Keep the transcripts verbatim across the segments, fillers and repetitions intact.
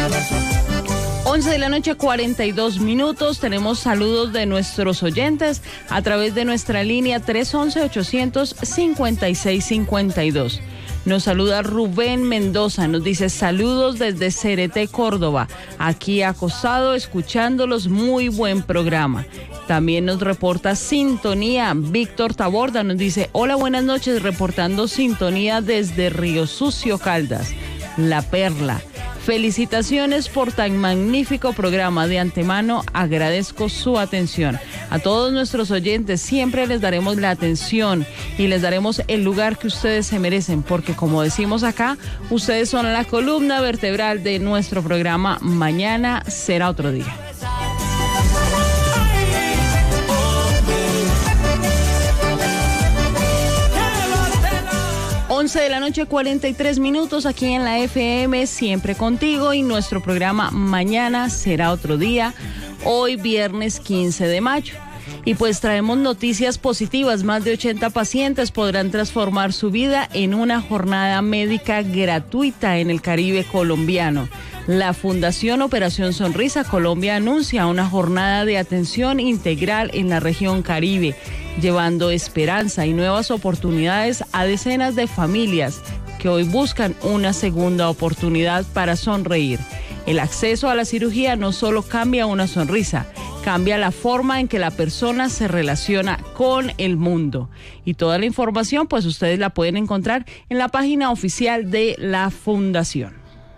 once de la noche, cuarenta y dos minutos. Tenemos saludos de nuestros oyentes a través de nuestra línea tres once, ochocientos cincuenta y seis cincuenta y dos. Nos saluda Rubén Mendoza, nos dice saludos desde Cereté, Córdoba, aquí acostado escuchándolos, muy buen programa. También nos reporta sintonía Víctor Taborda, nos dice hola, buenas noches, reportando sintonía desde Río Sucio, Caldas, La Perla. Felicitaciones por tan magnífico programa. De antemano agradezco su atención. A todos nuestros oyentes siempre les daremos la atención y les daremos el lugar que ustedes se merecen, porque como decimos acá, ustedes son la columna vertebral de nuestro programa. Mañana será otro día. once de la noche, cuarenta y tres minutos, aquí en la F M, siempre contigo, y nuestro programa Mañana será otro día, hoy viernes quince de mayo. Y pues traemos noticias positivas, más de ochenta pacientes podrán transformar su vida en una jornada médica gratuita en el Caribe colombiano. La Fundación Operación Sonrisa Colombia anuncia una jornada de atención integral en la región Caribe, llevando esperanza y nuevas oportunidades a decenas de familias que hoy buscan una segunda oportunidad para sonreír. El acceso a la cirugía no solo cambia una sonrisa, cambia la forma en que la persona se relaciona con el mundo. Y toda la información, pues ustedes la pueden encontrar en la página oficial de la Fundación.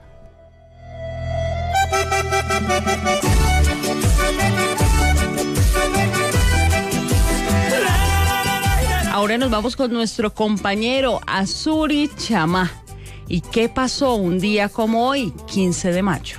Ahora nos vamos con nuestro compañero Azuri Chamá. ¿Y qué pasó un día como hoy, quince de mayo?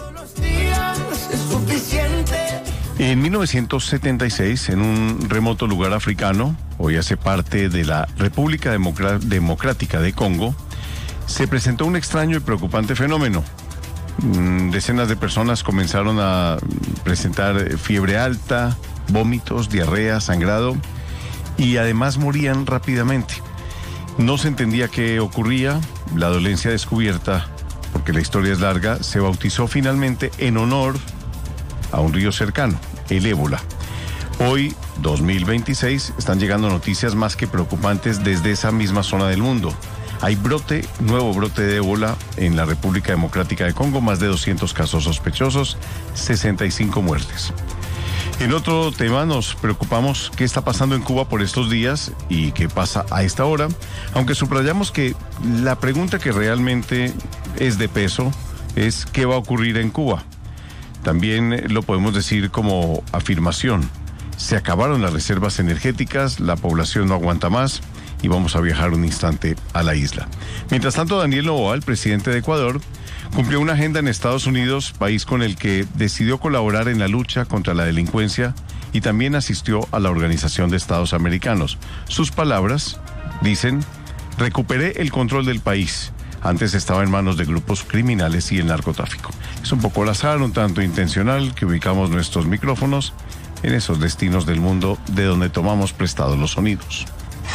En mil novecientos setenta y seis, en un remoto lugar africano, hoy hace parte de la República Democr- Democrática de Congo, se presentó un extraño y preocupante fenómeno. Decenas de personas comenzaron a presentar fiebre alta, vómitos, diarrea, sangrado, y además morían rápidamente. No se entendía qué ocurría. La dolencia descubierta, porque la historia es larga, se bautizó finalmente en honor a un río cercano, el ébola. Hoy, dos mil veintiséis, están llegando noticias más que preocupantes desde esa misma zona del mundo. Hay brote, nuevo brote de ébola en la República Democrática de Congo, más de doscientos casos sospechosos, sesenta y cinco muertes. En otro tema nos preocupamos qué está pasando en Cuba por estos días y qué pasa a esta hora, aunque subrayamos que la pregunta que realmente es de peso es qué va a ocurrir en Cuba. También lo podemos decir como afirmación. Se acabaron las reservas energéticas, la población no aguanta más y vamos a viajar un instante a la isla. Mientras tanto, Daniel Noboa, el presidente de Ecuador, cumplió una agenda en Estados Unidos, país con el que decidió colaborar en la lucha contra la delincuencia y también asistió a la Organización de Estados Americanos. Sus palabras dicen: recuperé el control del país. Antes estaba en manos de grupos criminales y el narcotráfico. Es un poco al azar, un tanto intencional, que ubicamos nuestros micrófonos en esos destinos del mundo de donde tomamos prestados los sonidos.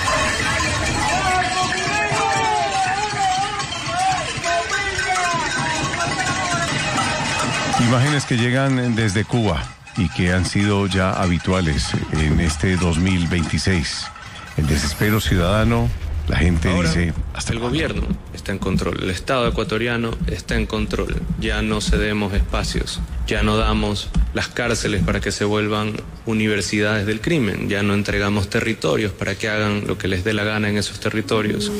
Imágenes que llegan desde Cuba y que han sido ya habituales en este dos mil veintiséis. El desespero ciudadano, la gente ahora dice... hasta el gobierno está en control, el Estado ecuatoriano está en control. Ya no cedemos espacios, ya no damos las cárceles para que se vuelvan universidades del crimen, ya no entregamos territorios para que hagan lo que les dé la gana en esos territorios.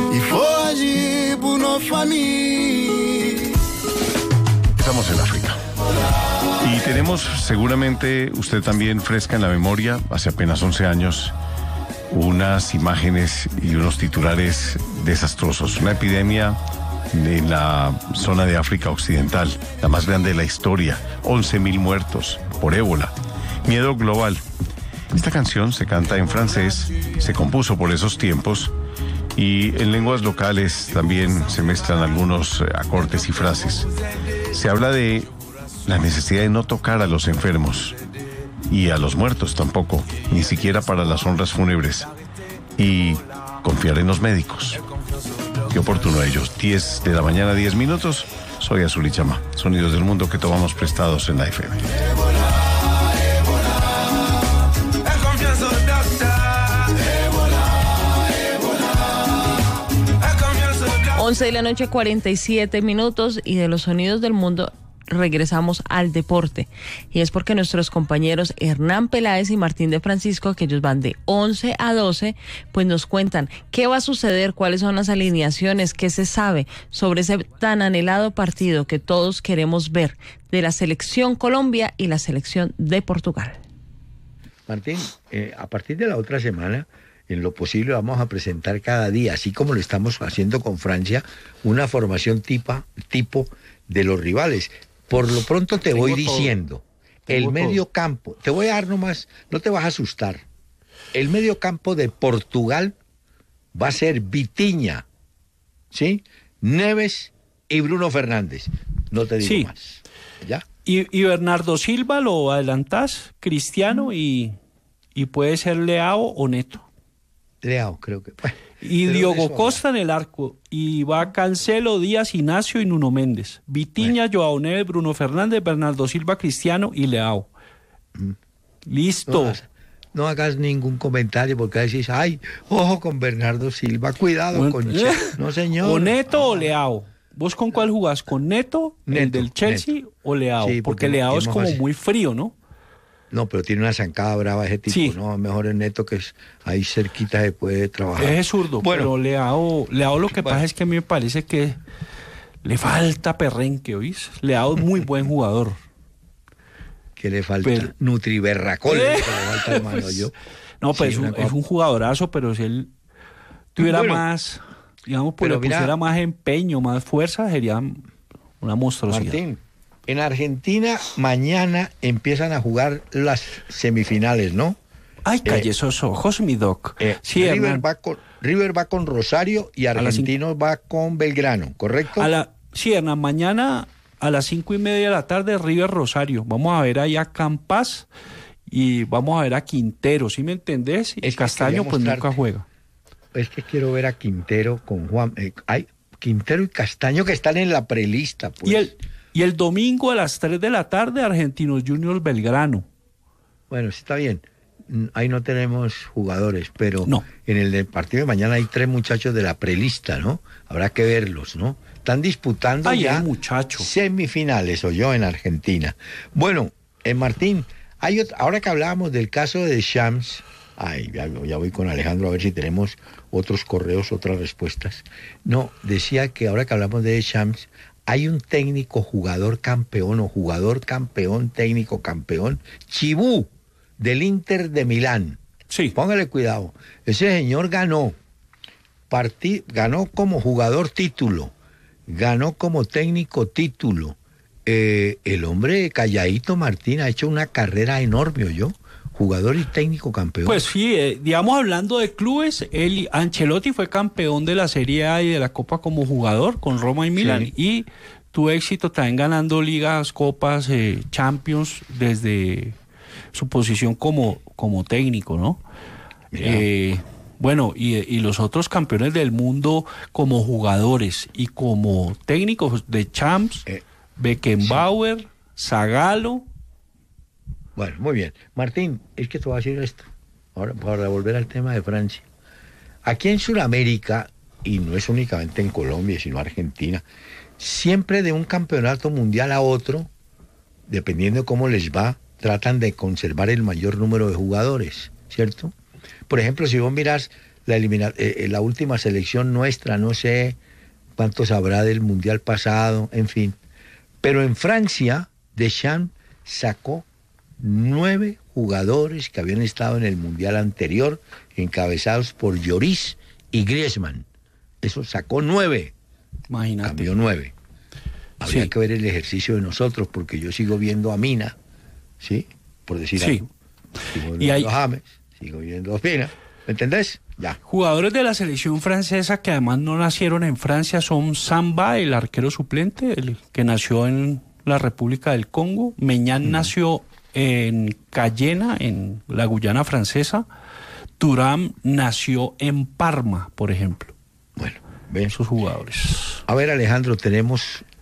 Estamos en África. Y tenemos seguramente, usted también fresca en la memoria, hace apenas once años, unas imágenes y unos titulares desastrosos. Una epidemia en la zona de África Occidental, la más grande de la historia, once mil muertos por ébola. Miedo global. Esta canción se canta en francés, se compuso por esos tiempos y en lenguas locales también se mezclan algunos acordes y frases. Se habla de la necesidad de no tocar a los enfermos y a los muertos tampoco, ni siquiera para las honras fúnebres, y confiar en los médicos. Qué oportuno ellos. diez de la mañana, diez minutos. Soy Azul y Chama, sonidos del mundo que tomamos prestados en la F M. once de la noche, cuarenta y siete minutos, y de los sonidos del mundo regresamos al deporte. Y es porque nuestros compañeros Hernán Peláez y Martín de Francisco, que ellos van de once a doce, pues nos cuentan qué va a suceder, cuáles son las alineaciones, qué se sabe sobre ese tan anhelado partido que todos queremos ver de la selección Colombia y la selección de Portugal. Martín, eh, a partir de la otra semana, en lo posible vamos a presentar cada día, así como lo estamos haciendo con Francia, una formación tipa, tipo de los rivales. Por lo pronto te Tengo voy todo. diciendo, Tengo el medio todo. campo, te voy a dar nomás, no te vas a asustar, el medio campo de Portugal va a ser Vitinha, ¿sí? Neves y Bruno Fernández, no te digo sí. más, ¿ya? Y, y Bernardo Silva lo adelantás, Cristiano y, y puede ser Leao o Neto. Leao, creo que. Bueno, y Diogo Costa en el arco. Y va Cancelo, Díaz, Ignacio y Nuno Méndez. Vitinha, bueno. Joao Neves, Bruno Fernández, Bernardo Silva, Cristiano y Leao. Mm. Listo. No, no hagas ningún comentario porque decís, ay, ojo con Bernardo Silva, cuidado bueno, con Che. No, señor. ¿O Neto no. o Leao? ¿Vos con cuál jugás? ¿Con Neto, Neto el del Chelsea Neto. o Leao? Sí, porque, porque Leao es como muy frío, ¿no? No, pero tiene una zancada brava ese tipo, sí. ¿no? Mejor el Neto, que es ahí cerquita se puede trabajar. Es zurdo, bueno, pero Leao, Leao lo que bueno. pasa es que a mí me parece que le falta perrenque, ¿oís? Leao es muy buen jugador. ¿Qué le falta? Pero, Nutriberracol, ¿eh? Que le falta, hermano, pues, yo. No, pues sí, es, un, es un jugadorazo, pero si él tuviera bueno, más, digamos, pues le pusiera mira, más empeño, más fuerza, sería una monstruosidad. Martín, en Argentina mañana empiezan a jugar las semifinales, ¿no? Ay, calle eh, esos ojos, mi doc. Eh, sí, River, va con, River va con Rosario y Argentinos va con Belgrano, ¿correcto? A la, sí, Hernán, mañana a las cinco y media de la tarde River Rosario. Vamos a ver ahí a Campas y vamos a ver a Quintero, ¿sí me entendés? Y Castaño pues nunca juega. Es que quiero ver a Quintero con Juan... Eh, hay Quintero y Castaño que están en la prelista, pues. Y el... Y el domingo a las tres de la tarde, Argentinos Juniors Belgrano. Bueno, sí está bien. Ahí no tenemos jugadores, pero no. En el partido de mañana hay tres muchachos de la prelista, ¿no? Habrá que verlos, ¿no? Están disputando Ay, ya muchacho. semifinales, o yo, en Argentina. Bueno, eh, Martín, hay otro, ahora que hablábamos del caso de Deschamps, ay, ya, ya voy con Alejandro a ver si tenemos otros correos, otras respuestas. No, decía que ahora que hablamos de Deschamps, hay un técnico jugador campeón o jugador campeón, técnico campeón, Chibú, del Inter de Milán. Sí. Póngale cuidado. Ese señor ganó, partí, ganó como jugador título, ganó como técnico título. Eh, el hombre calladito, Martín, ha hecho una carrera enorme, ¿oyó? Jugador y técnico campeón. Pues sí, eh, digamos, hablando de clubes, él, Ancelotti fue campeón de la Serie A y de la Copa como jugador con Roma y Milán, sí. Y tuvo éxito también ganando ligas, copas, eh, Champions desde su posición como, como técnico, ¿no? Eh, bueno, y, y los otros campeones del mundo como jugadores y como técnicos de Champs, eh, Beckenbauer, sí. Zagallo. Bueno, muy bien. Martín, es que te voy a decir esto, ahora para volver al tema de Francia. Aquí en Sudamérica, y no es únicamente en Colombia, sino Argentina, siempre de un campeonato mundial a otro, dependiendo de cómo les va, tratan de conservar el mayor número de jugadores, ¿cierto? Por ejemplo, si vos mirás la, elimina- eh, la última selección nuestra, no sé cuántos habrá del mundial pasado, en fin. Pero en Francia, Deschamps sacó nueve jugadores que habían estado en el mundial anterior, encabezados por Lloris y Griezmann. Eso sacó nueve. Imagínate. Cambió nueve. Habría Sí. que ver el ejercicio de nosotros, porque yo sigo viendo a Mina, ¿sí? Por decir Sí. algo. Sigo Y viendo hay- a James, sigo viendo a Mina. ¿Me entendés? Ya. Jugadores de la selección francesa que además no nacieron en Francia son Samba, el arquero suplente, el que nació en la República del Congo. Meñán mm. nació en Cayena, en la Guyana francesa. Thuram nació en Parma, por ejemplo. Bueno, ven. Esos jugadores. A ver, Alejandro, tenemos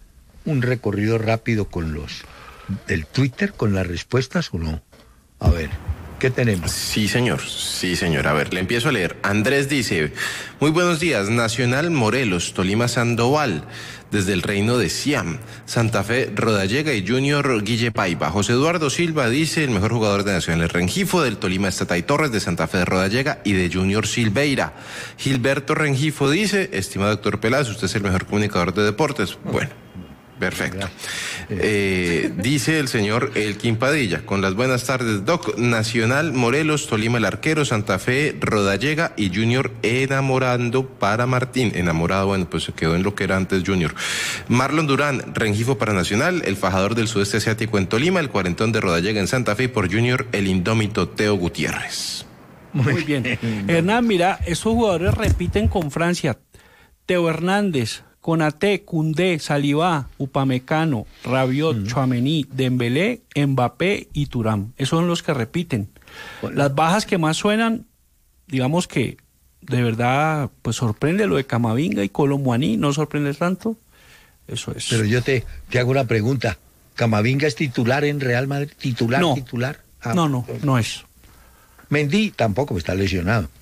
un recorrido rápido con los del Twitter, con las respuestas o no? A ver, ¿qué tenemos? Sí, señor. Sí, señor. A ver, le empiezo a leer. Andrés dice, muy buenos días. Nacional Morelos, Tolima Sandoval, desde el reino de Siam, Santa Fe Rodallega y Junior Guille Paiva. José Eduardo Silva dice, el mejor jugador de Nacional Rengifo, del Tolima está Tai Torres, de Santa Fe de Rodallega y de Junior Silveira. Gilberto Rengifo dice, estimado doctor Peláez, usted es el mejor comunicador de deportes. Bueno. Perfecto. Eh, dice el señor Elkin Padilla, con las buenas tardes, Doc. Nacional, Morelos, Tolima el arquero, Santa Fe, Rodallega y Junior enamorando para Martín. Enamorado, bueno, pues se quedó en lo que era antes Junior. Marlon Durán, Rengifo para Nacional, el fajador del sudeste asiático en Tolima, el cuarentón de Rodallega en Santa Fe y por Junior el indómito Teo Gutiérrez. Muy bien. Hernán, mira, esos jugadores repiten con Francia. Teo Hernández, Konaté, Koundé, Saliba, Upamecano, Rabiot, mm. Tchouaméni, Dembélé, Mbappé y Thuram. Esos son los que repiten. Bueno. Las bajas que más suenan, digamos que de verdad, pues sorprende lo de Camavinga y Kolo Muani, ¿no sorprende tanto? Eso es. Pero yo te, te hago una pregunta. ¿Camavinga es titular en Real Madrid? ¿Titular, no. titular? Ah, no, no, no es. Mendy tampoco, está lesionado.